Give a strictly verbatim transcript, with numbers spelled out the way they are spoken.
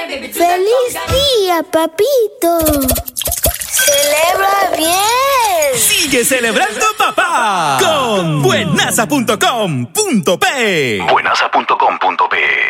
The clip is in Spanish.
¡Feliz día, papito! ¡Celebra bien! ¡Sigue celebrando, papá! Con buenaza punto com punto pe. buenaza punto com punto pe